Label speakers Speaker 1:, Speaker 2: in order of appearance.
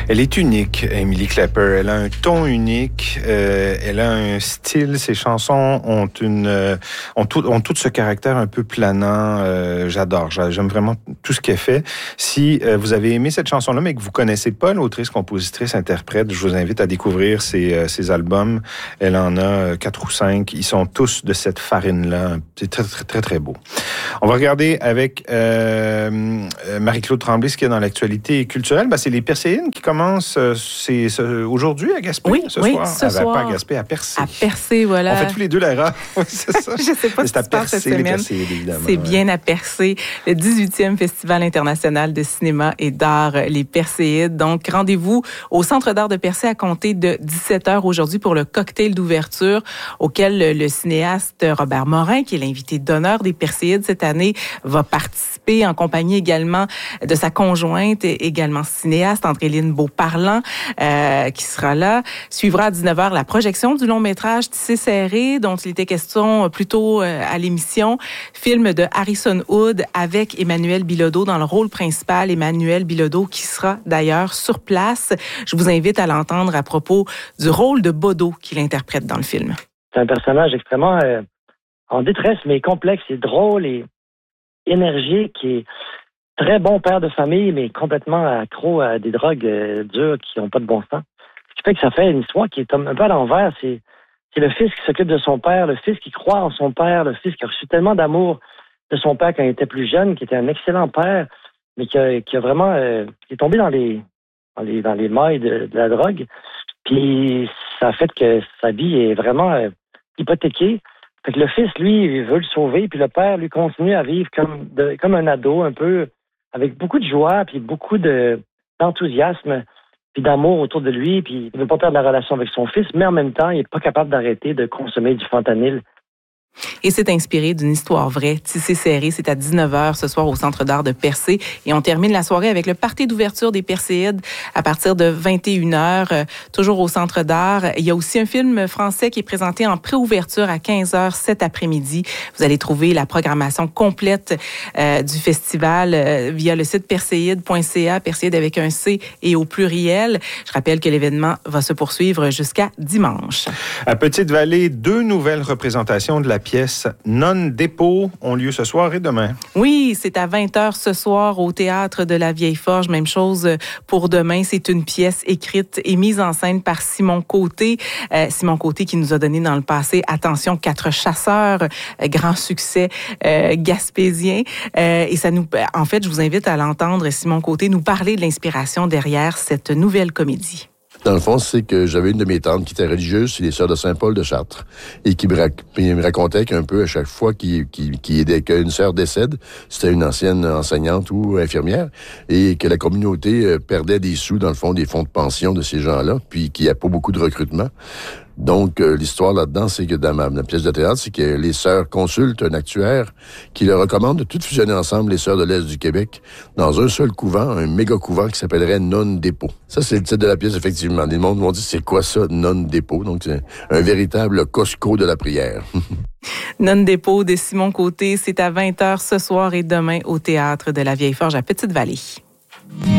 Speaker 1: Elle est unique, Emily Clapper. Elle a un ton unique, elle a un style. Ses chansons ont tout ce caractère un peu planant. J'adore. J'aime vraiment tout ce qu'elle fait. Si vous avez aimé cette chanson-là, mais que vous connaissez pas l'autrice, compositrice, interprète, je vous invite à découvrir ses albums. Elle en a 4 ou 5. Ils sont tous de cette farine-là. C'est très, très, très, très beau. On va regarder avec Marie-Claude Tremblay ce qu'il y a dans l'actualité culturelle. C'est les Perséides qui commencent aujourd'hui à Gaspé, ce soir. Pas à Gaspé, à Percé.
Speaker 2: À Percé, voilà.
Speaker 1: On fait tous les deux l'erreur. C'est ça.
Speaker 2: Je sais pas ce qui se passe cette semaine.
Speaker 1: Perséides, évidemment.
Speaker 2: C'est bien à Percé, le 18e Festival international de cinéma et d'art, les Perséides. Donc, rendez-vous au Centre d'art de Percé à compter de 17h aujourd'hui pour le cocktail d'ouverture auquel le cinéaste Robert Morin, qui est l'invité d'honneur des Perséides cette année, va participer en compagnie également de sa conjointe, également cinéaste, Andréline Beauparlant, qui sera là. Suivra à 19h la projection du long-métrage Tissé serré, dont il était question plus tôt à l'émission. Film de Harrison Hood avec Emmanuel Bilodeau dans le rôle principal. Emmanuel Bilodeau qui sera d'ailleurs sur place. Je vous invite à l'entendre à propos du rôle de Bodo qu'il interprète dans le film.
Speaker 3: C'est un personnage extrêmement en détresse, mais complexe et drôle et énergique et très bon père de famille, mais complètement accro à des drogues dures qui n'ont pas de bon sens. Ce qui fait que ça fait une histoire qui est un peu à l'envers. C'est le fils qui s'occupe de son père, le fils qui croit en son père, le fils qui a reçu tellement d'amour de son père quand il était plus jeune, qui était un excellent père, mais qui a vraiment qui est tombé dans les mailles de la drogue. Puis ça a fait que sa vie est vraiment hypothéquée. Fait que le fils, lui, il veut le sauver, puis le père, lui, continue à vivre comme un ado, un peu, avec beaucoup de joie, puis beaucoup d'enthousiasme, puis d'amour autour de lui, puis il veut pas perdre la relation avec son fils, mais en même temps, il est pas capable d'arrêter de consommer du fentanyl.
Speaker 2: Et c'est inspiré d'une histoire vraie. Tissé serré, c'est à 19h ce soir au Centre d'art de Percé. Et on termine la soirée avec le party d'ouverture des Perséides à partir de 21h, toujours au Centre d'art. Il y a aussi un film français qui est présenté en préouverture à 15h cet après-midi. Vous allez trouver la programmation complète du festival via le site perséide.ca, Perséide avec un C et au pluriel. Je rappelle que l'événement va se poursuivre jusqu'à dimanche.
Speaker 1: À Petite-Vallée, 2 nouvelles représentations de la pièce Non Dépôt ont lieu ce soir et demain.
Speaker 2: Oui, c'est à 20h ce soir au Théâtre de la Vieille Forge. Même chose pour demain. C'est une pièce écrite et mise en scène par Simon Côté. Simon Côté qui nous a donné dans le passé Attention 4 chasseurs, grand succès gaspésien. Et ça en fait, je vous invite à l'entendre, Simon Côté, nous parler de l'inspiration derrière cette nouvelle comédie.
Speaker 4: Dans le fond, c'est que j'avais une de mes tantes qui était religieuse, c'est les Sœurs de Saint-Paul de Chartres, et qui me racontait qu'un peu à chaque fois qu'une sœur décède, c'était une ancienne enseignante ou infirmière, et que la communauté perdait des sous, dans le fond, des fonds de pension de ces gens-là, puis qu'il n'y a pas beaucoup de recrutement. Donc, l'histoire là-dedans, c'est que dans ma pièce de théâtre, c'est que les sœurs consultent un actuaire qui leur recommande de toutes fusionner ensemble, les sœurs de l'Est du Québec, dans un seul couvent, un méga couvent qui s'appellerait Non Dépôt. Ça, c'est le titre de la pièce, effectivement. Les mondes vont dire, c'est quoi ça, Non Dépôt? Donc, c'est un véritable Costco de la prière.
Speaker 2: Non Dépôt de Simon Côté, c'est à 20h ce soir et demain au Théâtre de la Vieille Forge à Petite-Vallée.